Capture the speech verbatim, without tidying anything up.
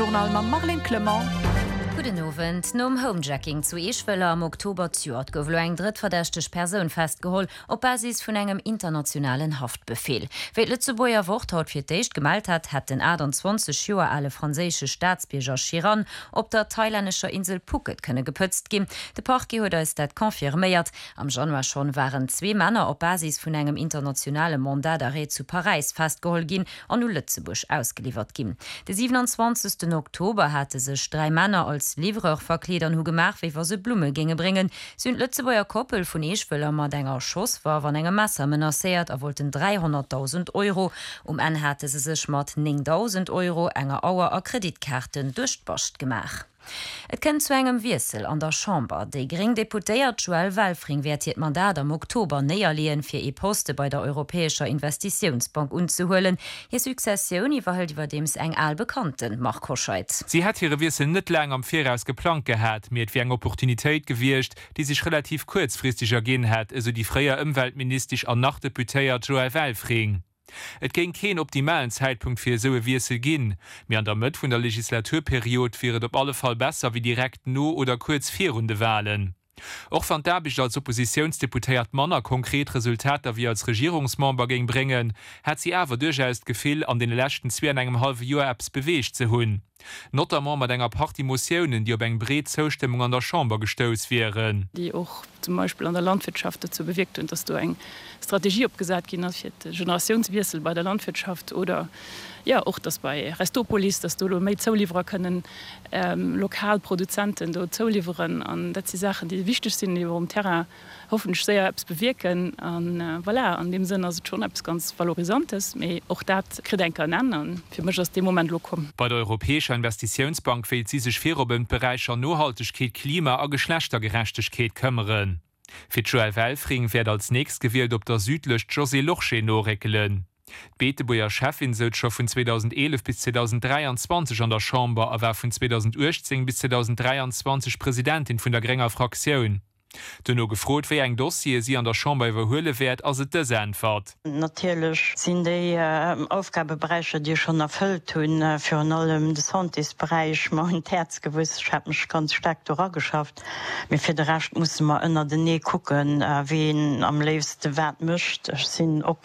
Journal ma Marlene Clement. Guten Abend. Nom Homejacking zu Eschweiler am Oktober zuert gouf eng drittverdächteg Persoun festgeholt op Basis vun engem internationalen Haftbefehl. Wéi Lützeburger Wort haut fir d'éicht gemalt hat, hat den achtundzwanzig Joer alle franzésche Staatsbierger Chiran op der thailännescher Insel Phuket kënne gepëtzt gin. De Parquet huet es dat konfirméiert. Am Januar schon waren zwee Männer op Basis vun engem internationale Mandat d'arrêt zu Paris festgeholt gin an u Lützeburg ausgeliefert gin. De siebenundzwanzigsten Oktober hatte sech drei Männer als Lieferer verkledern hu gemacht, wie se Blume ginge bringen. Sind Lützeburger Koppel vun Eschweiler mat enger Schoss war wann enger Messer menaciert, er wollten dreihunderttausend Euro. Um en hatte se sech mat neuntausend Euro enger Auer a Kreditkarten durchbocht gemacht. Et kennt zu engem Wirsel an der Chamber. De gering Deputéiert Joel Welfring wertiert Mandat am Oktober näher lehen fir e Poste bei der Europäischer Investitionsbank unzuholen. Je Sukzession iwwerhält iwwer dems eng allbekannten Mark Koscheit. Sie hat ihre Wirsel net lang am Voraus geplant gehabt, mir wie eng Opportunitéit gewircht, die sich relativ kurzfristig ergehen hat, also die freier Umweltministisch an nach Deputéiert Joel Welfring. Et ging kein optimalen Zeitpunkt fir soe Wirsel ginn. Mir an der Mët vun der Legislaturperiode wäret op alle Fall besser wie direkt no oder kurz vier Runde Wahlen. Och van derbig als Oppositionsdeputéiert Manner konkret Resultater wie als Regierungsmember ging bringen, hat sie awer durchaus gefehl an den letzten zwei engem halbe Joer Apps bewecht ze hunn. Notamment mat enger Partimotionen, die op eng Bret Zustimmung an der Chamber gestos wären. Die auch zum Beispiel an der Landwirtschaft dazu bewirkt und dass du eng Strategie abgesagt gehen hast für Generationswechsel bei der Landwirtschaft oder ja auch das bei Restopolis, dass du zulieferer können ähm, Lokalproduzenten zulieferern an die Sachen, die wichtig sind, die um Terra hoffentlich sehr etwas bewirken an äh, voilà, an dem Sinne also schon etwas ganz valorisantes, auch dat Kredenker nennen für mich aus dem Moment kommen. Bei der Europäischer Investitionsbank fehlt sie sich fair um Bereicher Nachhaltigkeit, Klima und Geschlechtergerechtigkeit kümmern. Für Joel Welfring wird als nächstes gewählt ob der südlich José Loche noreckelen. Betebuer Chefin sollt schon von zweitausendelf bis zweitausenddreiundzwanzig an der Chamber, aber von zweitausendachtzehn bis zweitausenddreiundzwanzig Präsidentin von der Grenger Fraktion. Du no gefrot wie eng Dossier sie an der Chamber überhöhle werd as se Antwort. Natürlich sind die äh, Aufgabebereiche, die schon erfüllt hun äh, für allem des Handisbereich ma hun Herzgewusst mich ganz stark geschafft. Mir fir recht muss man ënner den nee gucken, äh, wen am leefste Wert mischt. Ich sind op